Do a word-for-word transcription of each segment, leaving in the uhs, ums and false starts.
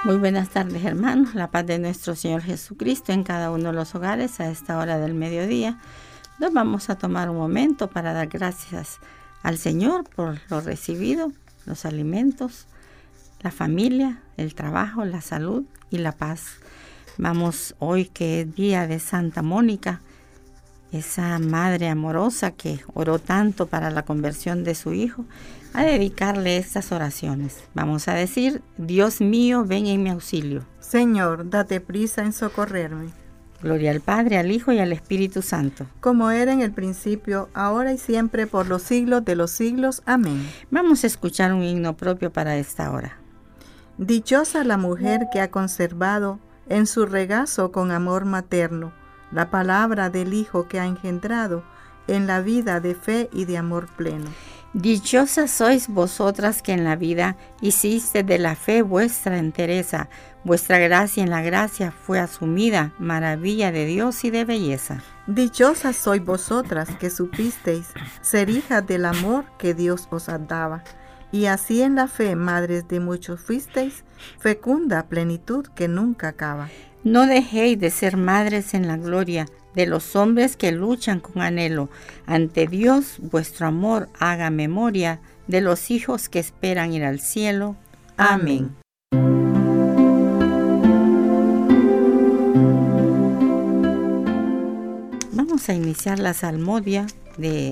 Muy buenas tardes, hermanos. La paz de nuestro Señor Jesucristo en cada uno de los hogares a esta hora del mediodía. Nos vamos a tomar un momento para dar gracias al Señor por lo recibido, los alimentos, la familia, el trabajo, la salud y la paz. Vamos hoy, que es día de Santa Mónica, esa madre amorosa que oró tanto para la conversión de su hijo, a dedicarle estas oraciones. Vamos a decir: Dios mío, ven en mi auxilio. Señor, date prisa en socorrerme. Gloria al Padre, al Hijo y al Espíritu Santo. Como era en el principio, ahora y siempre, por los siglos de los siglos. Amén. Vamos a escuchar un himno propio para esta hora. Dichosa la mujer que ha conservado en su regazo con amor materno la palabra del Hijo que ha engendrado en la vida de fe y de amor pleno. Dichosas sois vosotras que en la vida hiciste de la fe vuestra entereza, vuestra gracia en la gracia fue asumida, maravilla de Dios y de belleza. Dichosas sois vosotras que supisteis ser hijas del amor que Dios os daba, y así en la fe madres de muchos fuisteis, fecunda plenitud que nunca acaba. No dejéis de ser madres en la gloria de los hombres que luchan con anhelo. Ante Dios vuestro amor haga memoria de los hijos que esperan ir al cielo. Amén. Vamos a iniciar la salmodia de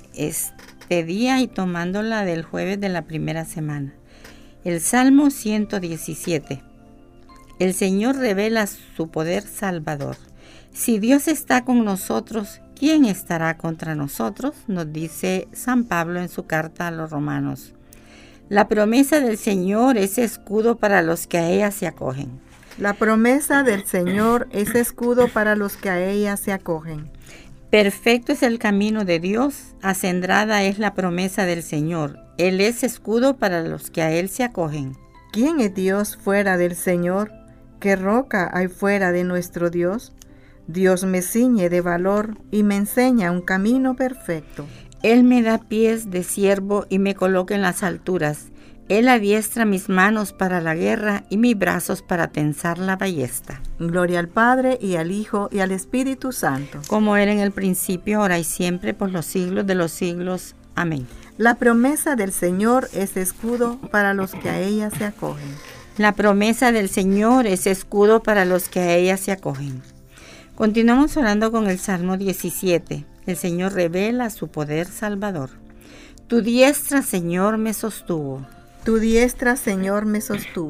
este día y tomándola del jueves de la primera semana. El Salmo ciento diecisiete. El Señor revela su poder salvador. Si Dios está con nosotros, ¿quién estará contra nosotros?, nos dice San Pablo en su carta a los romanos. La promesa del Señor es escudo para los que a ella se acogen. La promesa del Señor es escudo para los que a ella se acogen. Perfecto es el camino de Dios, acendrada es la promesa del Señor. Él es escudo para los que a Él se acogen. ¿Quién es Dios fuera del Señor? ¿Qué roca hay fuera de nuestro Dios? Dios me ciñe de valor y me enseña un camino perfecto. Él me da pies de siervo y me coloca en las alturas. Él adiestra mis manos para la guerra y mis brazos para tensar la ballesta. Gloria al Padre, y al Hijo, y al Espíritu Santo. Como era en el principio, ahora y siempre, por los siglos de los siglos. Amén. La promesa del Señor es escudo para los que a ella se acogen. La promesa del Señor es escudo para los que a ella se acogen. Continuamos orando con el Salmo diecisiete. El Señor revela su poder salvador. Tu diestra, Señor, me sostuvo. Tu diestra, Señor, me sostuvo.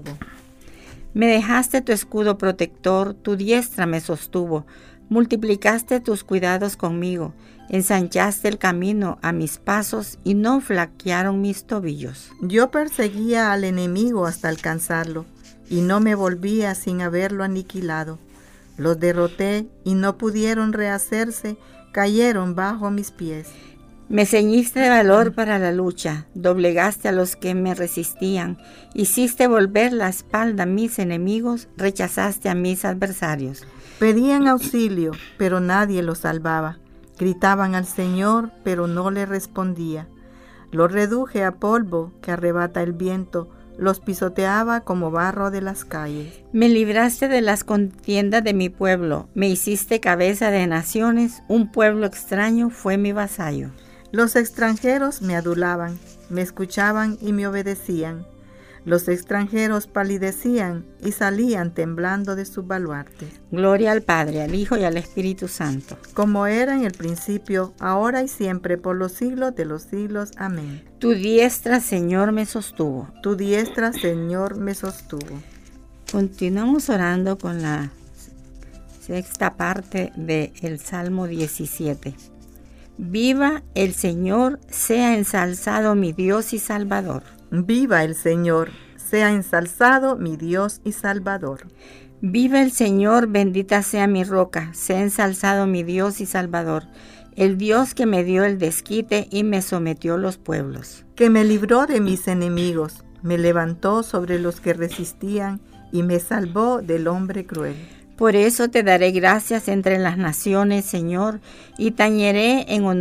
Me dejaste tu escudo protector, tu diestra me sostuvo. Multiplicaste tus cuidados conmigo. Ensanchaste el camino a mis pasos y no flaquearon mis tobillos. Yo perseguía al enemigo hasta alcanzarlo, y no me volvía sin haberlo aniquilado. Los derroté y no pudieron rehacerse, cayeron bajo mis pies. Me ceñiste de valor para la lucha, doblegaste a los que me resistían, hiciste volver la espalda a mis enemigos, rechazaste a mis adversarios. Pedían auxilio, pero nadie los salvaba. Gritaban al Señor, pero no le respondía. Los reduje a polvo que arrebata el viento, los pisoteaba como barro de las calles. Me libraste de las contiendas de mi pueblo, me hiciste cabeza de naciones, un pueblo extraño fue mi vasallo. Los extranjeros me adulaban, me escuchaban y me obedecían. Los extranjeros palidecían y salían temblando de sus baluartes. Gloria al Padre, al Hijo y al Espíritu Santo. Como era en el principio, ahora y siempre, por los siglos de los siglos. Amén. Tu diestra, Señor, me sostuvo. Tu diestra, Señor, me sostuvo. Continuamos orando con la sexta parte del Salmo diecisiete. Viva el Señor, sea ensalzado mi Dios y Salvador. Viva el Señor, sea ensalzado mi Dios y Salvador. Viva el Señor, bendita sea mi roca, sea ensalzado mi Dios y Salvador, el Dios que me dio el desquite y me sometió los pueblos. Que me libró de mis enemigos, me levantó sobre los que resistían y me salvó del hombre cruel. Por eso te daré gracias entre las naciones, Señor, y tañeré en honor